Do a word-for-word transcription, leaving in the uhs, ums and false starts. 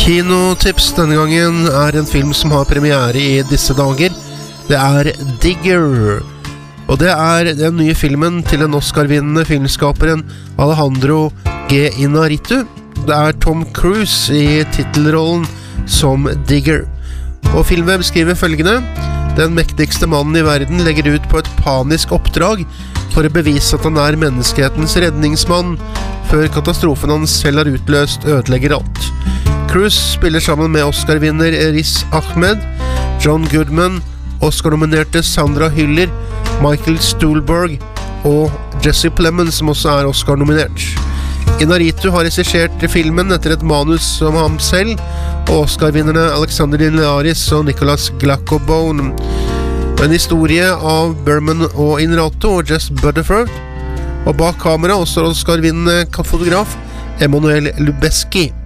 Kinotips denne gangen er en film som har premiere i disse dager. Det er Digger. Og det er den nye filmen til den Oscar-vinnende filmskaperen Alejandro G. Inarritu. Det er Tom Cruise i titelrollen som Digger. Og filmen beskriver følgende: den mektigste mannen i verden legger ut på et panisk oppdrag for å bevise at han er menneskehetens redningsmann, før katastrofen han selv har utløst ødelegger alt. Cruise spiller sammen med Oscar-vinner Riz Ahmed, John Goodman, Oscar-nominerte Sandra Hüller, Michael Stuhlbarg og Jesse Plemons, som også er Oscar-nominert. Inarritu har regissert filmen etter et manus som ham selv, og Oscar-vinnerne Alexander Linares og Nicholas Glacobone. En historie av Berman og Inarritu og Jess Butterford. Og bak kamera også Oscar-vinnende fotograf Emanuel Lubezki.